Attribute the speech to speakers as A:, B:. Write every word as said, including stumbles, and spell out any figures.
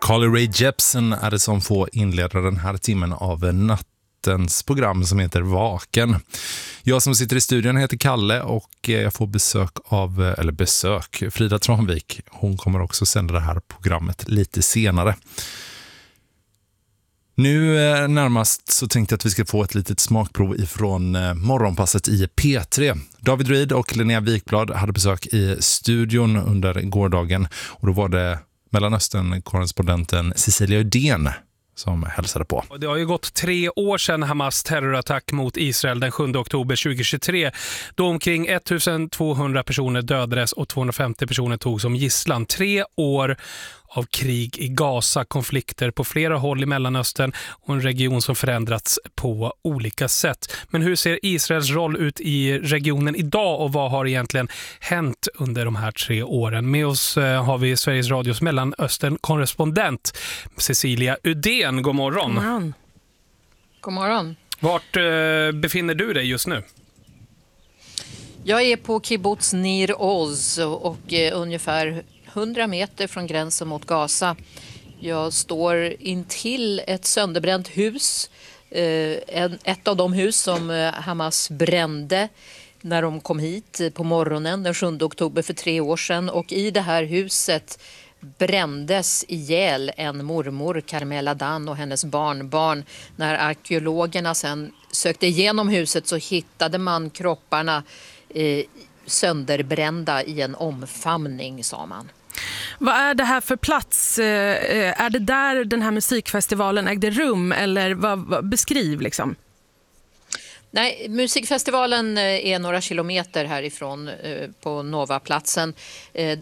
A: Carly Rae Jepsen är det som får inleda den här timmen av nattens program som heter Vaken. Jag som sitter i studion heter Kalle och jag får besök av, eller besök, Frida Tranvik. Hon kommer också sända det här programmet lite senare. Nu närmast så tänkte jag att vi ska få ett litet smakprov ifrån morgonpasset i P tre. David Reed och Linnea Wikblad hade besök i studion under gårdagen och då var det Mellanöstern-korrespondenten Cecilia Udén som hälsade på.
B: Det har ju gått tre år sedan Hamas terrorattack mot Israel den sjunde oktober tjugohundratjugotre då omkring ettusentvåhundra personer dödades och tvåhundrafemtio personer togs som gisslan. Tre år av krig i Gaza, konflikter på flera håll i Mellanöstern och en region som förändrats på olika sätt. Men hur ser Israels roll ut i regionen idag och vad har egentligen hänt under de här tre åren? Med oss har vi Sveriges Radios Mellanöstern-korrespondent Cecilia Udén. God morgon.
C: God morgon. God morgon.
B: Vart befinner du dig just nu?
C: Jag är på kibbutz Nir Oz och eh, ungefär hundra meter från gränsen mot Gaza. Jag står intill ett sönderbränt hus, eh, en, ett av de hus som eh, Hamas brände när de kom hit på morgonen den sjunde oktober för tre år sedan. Och i det här huset brändes ihjäl en mormor, Carmela Dan, och hennes barnbarn. När arkeologerna sen sökte igenom huset så hittade man kropparna eh, sönderbrända i en omfamning, sa man.
D: Vad är det här för plats? Är det där den här musikfestivalen ägde rum eller vad, vad, beskriv liksom?
C: Nej, musikfestivalen är några kilometer härifrån på Novaplatsen.